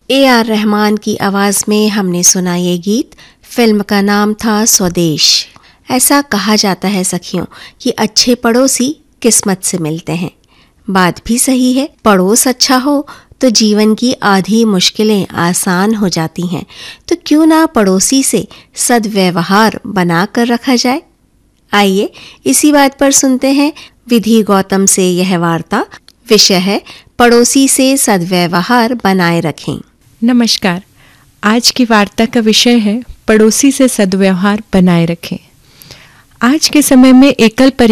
A.R. Rahman की आवाज में हमने सुना ये गीत। फिल्म का नाम था स्वदेश। ऐसा कहा जाता है सखियों कि अच्छे पड़ोसी किस्मत से मिलते हैं। बात भी सही है, पड़ोस अच्छा हो तो जीवन की आधी मुश्किलें आसान हो जाती हैं। तो क्यों ना पड़ोसी से सद्व्यवहार बना कर रखा जाए। आइए इसी बात पर सुनते हैं विधि गौतम से यह वार्ता। विषय है पड़ोसी से सद्व्यवहार बनाए रखें। नमस्कार। आज की वार्ता का विषय है पड़ोसी से सद्व्यवहार बनाए रखें। आज के समय में एकल